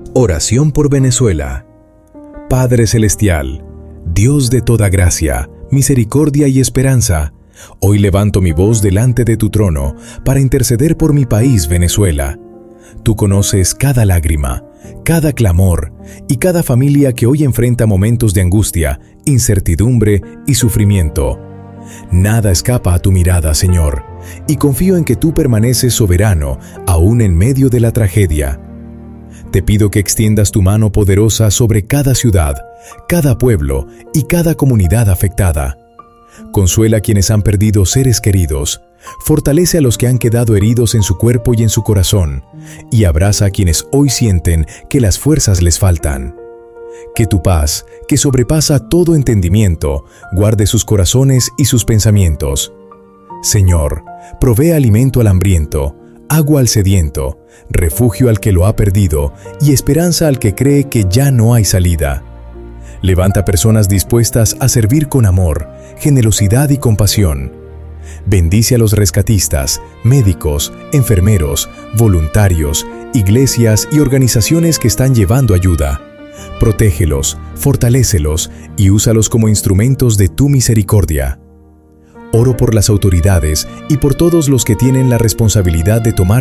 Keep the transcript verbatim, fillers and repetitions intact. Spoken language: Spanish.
Oración por Venezuela. Padre Celestial, Dios de toda gracia, misericordia y esperanza, hoy levanto mi voz delante de tu trono para interceder por mi país, Venezuela. Tú conoces cada lágrima, cada clamor y cada familia que hoy enfrenta momentos de angustia, incertidumbre y sufrimiento. Nada escapa a tu mirada, Señor, y confío en que tú permaneces soberano aún en medio de la tragedia. Te pido que extiendas tu mano poderosa sobre cada ciudad, cada pueblo y cada comunidad afectada. Consuela a quienes han perdido seres queridos, fortalece a los que han quedado heridos en su cuerpo y en su corazón, y abraza a quienes hoy sienten que las fuerzas les faltan. Que tu paz, que sobrepasa todo entendimiento, guarde sus corazones y sus pensamientos. Señor, provee alimento al hambriento, agua al sediento, refugio al que lo ha perdido y esperanza al que cree que ya no hay salida. Levanta personas dispuestas a servir con amor, generosidad y compasión. Bendice a los rescatistas, médicos, enfermeros, voluntarios, iglesias y organizaciones que están llevando ayuda. Protégelos, fortalécelos y úsalos como instrumentos de tu misericordia. Oro por las autoridades y por todos los que tienen la responsabilidad de tomar